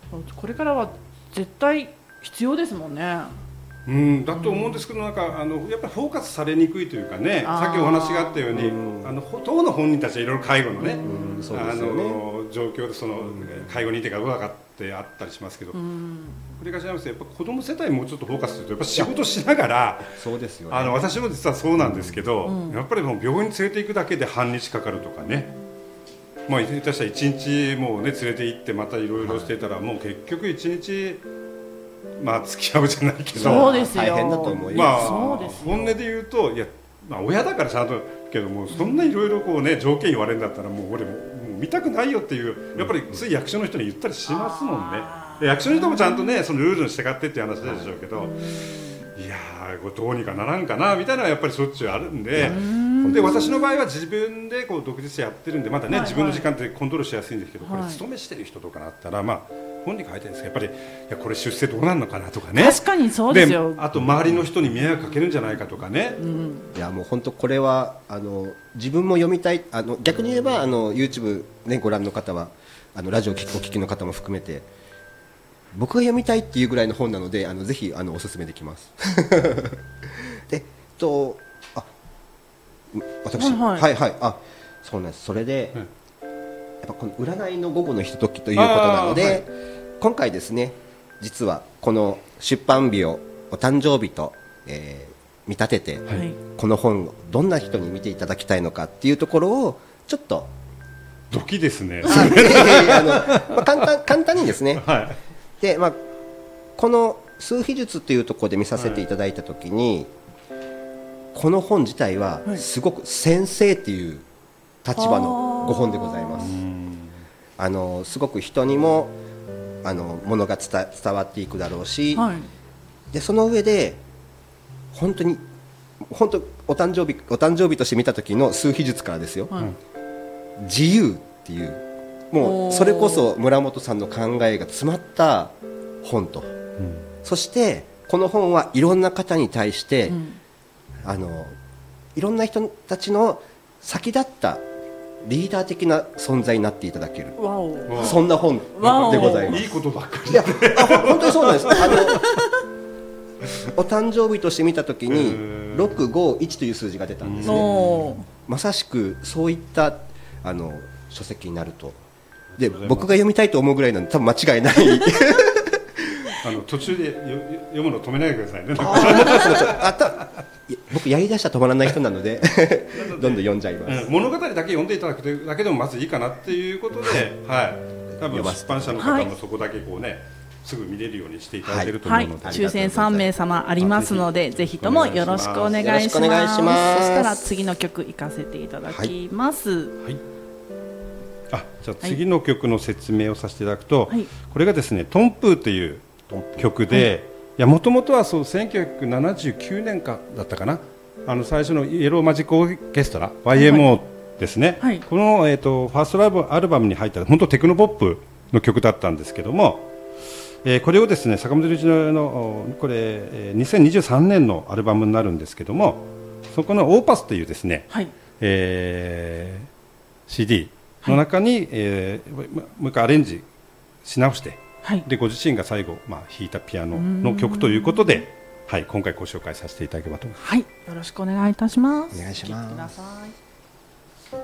これからは絶対必要ですもんね。 だと思うんですけど、なんかやっぱりフォーカスされにくいというかね、さっきお話があったように、当の本人たちはいろいろ介護のね、状況でその介護認定がどうだかってあったりしますけど、繰り返しますとやっぱ子ども世帯もうちょっとフォーカスするとやっぱ仕事しながら、 そうですよね、 私も実はそうなんですけど、やっぱりもう病院に連れて行くだけで半日かかるとかね、まあ下手したら1日もうね連れて行ってまたいろいろしてたら、もう結局1日まあ付き合うじゃないけど、 そうですよ、 大変だと思いまあます。 本音で言うと、いや、まあ、親だからちゃんとけども、そんないろいろこうね条件言われるんだったらもう俺もう見たくないよっていう、やっぱりつい役所の人に言ったりしますもんね。で役所の人もちゃんとねそのルールに従ってっていう話でしょうけど、いやーこれどうにかならんかなみたいなのはやっぱりしょっちゅうあるんで、で私の場合は自分でこう独立してやってるんで、まだね、自分の時間ってコントロールしやすいんですけど、これ勤めしてる人とかだったら、まあ本に書いてるんですけど、やっぱりいやこれ出世どうなるのかなとかね、 確かにそうですよ。 であと周りの人に迷惑かけるんじゃないかとかね、 いやもう本当これは自分も読みたい、逆に言えばYouTube、ね、ご覧の方はラジオお聞きの方も含めて僕が読みたいっていうぐらいの本なのでぜひお勧めできますで私そうなんです。それで、やっぱこの占いの午後のひとときということなので、今回ですね、実はこの出版日をお誕生日と、見立てて、この本をどんな人に見ていただきたいのかっていうところをちょっとドキですね簡単にですね、で、この数秘術というところで見させていただいたときに、この本自体はすごく先生っていう立場のご本でございます。すごく人にもものが伝わっていくだろうし、でその上で本当お誕生日として見た時の数秘術からですよ、自由っていう、もうそれこそ村本さんの考えが詰まった本と、そしてこの本はいろんな方に対して、いろんな人たちの先立ったリーダー的な存在になっていただける、そんな本でございます。 いいことばっかり。 いや本当にそうなんです。お誕生日として見たときに651という数字が出たんですね。まさしくそういった書籍になると。で僕が読みたいと思うぐらいなんで多分間違いない途中で読むの止めないでくださいね。 僕やりだしたら止まらない人なのでどんどん読んじゃいます。 物語だけ読んでいただくだけでもまずいいかなっていうことで、多分出版社の方もそこだけこうね、すぐ見れるようにしていただけると思うので、 抽選3名様ありますので、ぜひともよろしくお願いします。そしたら次の曲行かせていただきます。 じゃあ次の曲の説明をさせていただくと、これがですね、トンプーという曲で、もともとはそう1979年かだったかな、最初のイエローマジックオーケストラ YMO ですね、この、ファーストアルバムに入った本当テクノポップの曲だったんですけども、これをですね、坂本龍一のこれ、2023年のアルバムになるんですけども、そこのオーパスというですね、CD の中に、もう一回アレンジし直して、でご自身が最後、弾いたピアノの曲ということで、今回ご紹介させていただければと思います。 よろしくお願いいたします。 お願いします。 お聴きください。